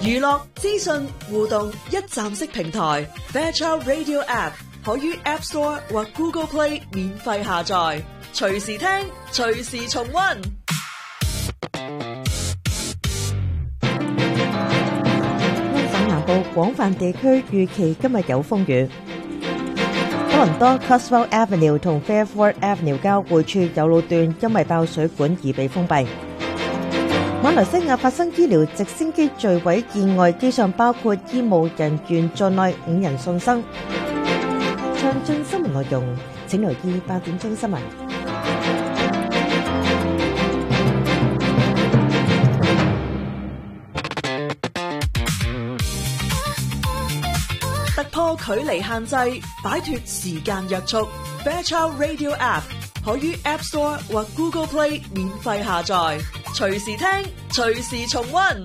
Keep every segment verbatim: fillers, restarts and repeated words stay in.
娛樂、資訊、互動一站式平台 Fairchild Radio App 可於 App Store 或 Google Play 免費下載，隨時聽，隨時重溫。 安省南部廣泛地區預期今日有風雨。多倫多 Cuswell Avenue 同 Fairford Avenue 交匯處有路段因為爆水管而被封閉。馬來西亞發生醫療直升機墜毀意外，機上包括醫務人員在內五人喪生。詳盡新聞內容請留意八點鐘新聞。 突破距離限制，擺脫時間約束。Fairchild Radio App 可於 App Store 或 Google Play 免費下載，隨時聽，隨時重溫。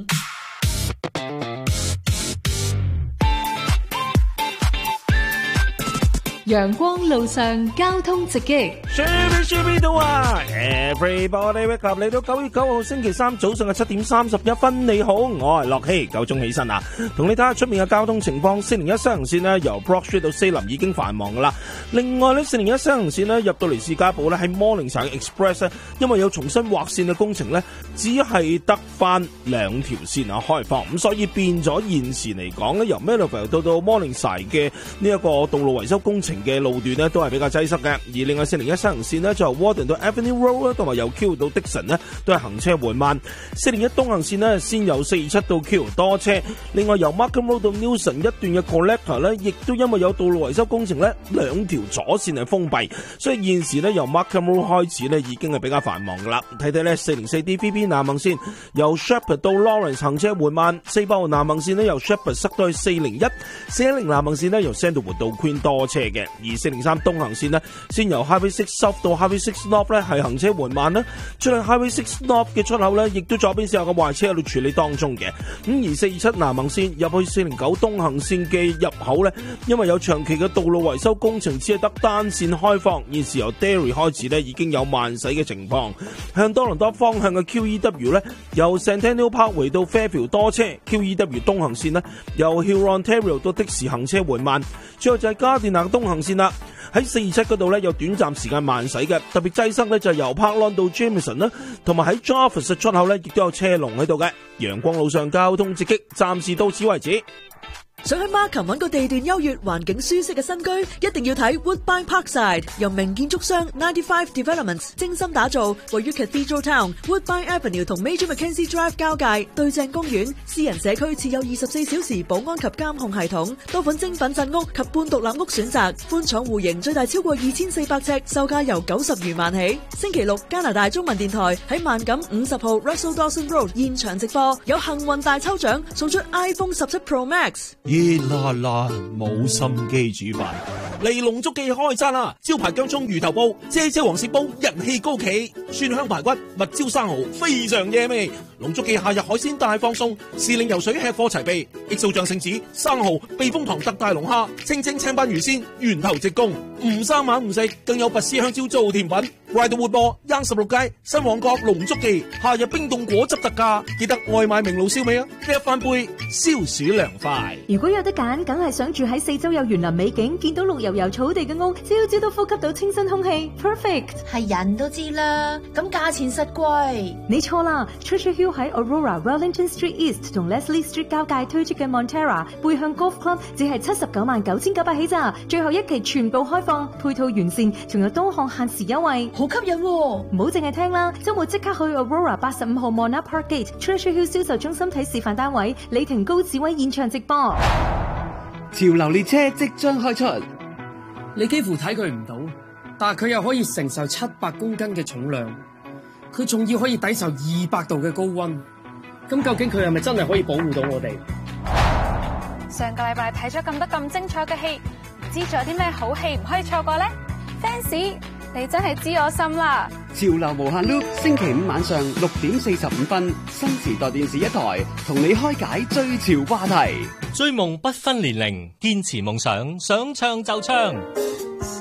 陽光路上交通直擊 Shooby Shooby 到啊 Everybody wake up 嚟到九月九號星期三早上嘅七點三十一分，你好，我係樂希，夠鐘起身啊，同你睇下出面嘅交通情況。四零一西行線呢，由 Broad Street 到西林已經繁忙噶啦。另外呢，四零一西行線呢，入到嚟士嘉堡呢，喺 Morningside Express 呢，因為有重新劃線嘅工程呢，只係得翻兩條線啊開放，咁所以變咗現時嚟講呢，由 Melville 到到 Morningside 嘅呢一個道路維修工程嘅路段呢都係比較擠塞嘅，而另外四零一西行線呢，就由 Warden 到 Avenue Road 同埋由 Q 到 Dixon 呢都係行車緩慢。四零一東行線呢，先由四二七到 Q 多車，另外由 Markham Road 到 Newson 一段嘅 Collector 呢，亦都因為有道路維修工程呢，兩條左線係封閉，所以現時呢，由 Markham Road 開始呢已經係比較繁忙噶啦。睇睇呢四零四 D V B 南行線由 Shepherd 到 Lawrence 行車緩慢，四百號南行線呢，由 Shepherd 塞到去四零一，四一零南行線呢，由 Sandalwood 到 Queen 多車嘅。而四零三東行線呢，先由 Highway Six South 到 Highway Six North 呢係行車緩慢啦。出嚟 Highway Six North 嘅出口呢，亦都左邊先有個壞車喺度處理當中嘅。咁而四二七南行線入去四零九東行線嘅入口呢，因為有長期嘅道路維修工程，只係得單線開放。現時由 Derry 開始呢，已經有慢駛嘅情況。向多倫多方向嘅 Q E W 呢，由 Centennial Parkway 到 Fairfield 多車。Q E W 東行線呢，由 Hurontario 到的士行車緩慢。最後就係加電納東行線啦，喺四二七嗰度呢，有短暫時間慢駛嘅，特別擠塞呢，就係由 Parkland 到 Jameson 啦，同埋喺 Jarvis 出口呢，亦都有車龍喺度嘅。陽光路上交通直擊，暫時到此為止。 想喺 Markham 揾個地段優越、環境舒適嘅新居，一定要睇 Woodbine Parkside， 由名建築商95 Developments 精心打造，位於 Cathedral Town Woodbine Avenue 同 Major Mackenzie Drive 交界，對正公園，私人社區設有二十四小時保安及監控系統，多款精品鎮屋及半獨立屋選擇，寬敞戶型最大超過二千四百尺，售價由九十餘萬起。星期六加拿大中文電台喺萬錦五十號 Russell Dawson Road 現場直播，有幸運大抽獎，送出 iPhone 十七 Pro Max。 熱辣辣，冇心機煮飯。嚟龍竹記開餐啦！招牌薑蔥魚頭煲、姐姐黃氏煲人氣高企，蒜香排骨、蜜椒生蠔非常惹味。龍竹記夏日海鮮大放送，時令游水吃貨齊備，益素醬聖子、生蠔、避風塘特大龍蝦、清清青斑魚鮮、源頭直供，唔生猛唔食，更有拔絲香蕉做甜品。來到活播，Young 十六街新旺角龍竹記，夏日冰凍果汁特價，記得外賣名爐燒味啊！呢一翻杯消暑涼快。 如果有得揀，梗係想住喺四周有園林美景，見到綠油油草地嘅屋，朝朝都呼吸到清新空氣 ，perfect。 係人都知啦，咁價錢實貴。 你錯啦 ，Treasure Hill 喺 Aurora、Wellington Street East 同 Leslie Street 交界推出嘅 Montera 背向 Golf Club 只係七十九萬九千九百起咋，最後一期全部開放，配套完善，仲有多項限時優惠， 好吸引喎！ 唔好淨係聽啦，周末即刻去 Aurora 八十五號 Monarch Park Gate Treasure Hill 銷售中心睇示範單位，李婷高志威現場直播。 潮流列車即將開出， 你幾乎睇佢唔到，但係佢又可以承受七百公斤嘅重量，佢仲要可以抵受二百度嘅高溫。咁究竟佢係咪真係可以保護到我哋？ 上個禮拜睇咗咁多咁精彩嘅戲，唔知仲有啲咩好戲唔可以錯過呢？ Fans， 你真係知我心啦！ 潮流無限 loop， 星期五晚上六點四十五分，新時代電視一台同你開解最潮話題。 追夢不分年齡，堅持夢想，想唱就唱。